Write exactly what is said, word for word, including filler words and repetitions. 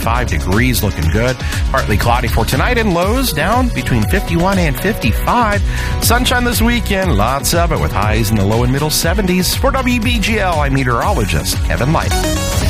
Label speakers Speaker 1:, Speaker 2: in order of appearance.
Speaker 1: fifty-five degrees, looking good. Partly cloudy for tonight, and lows down between fifty-one and fifty-five. Sunshine this weekend, lots of it, with highs in the low and middle seventies. For W B G L, I'm meteorologist Kevin Light.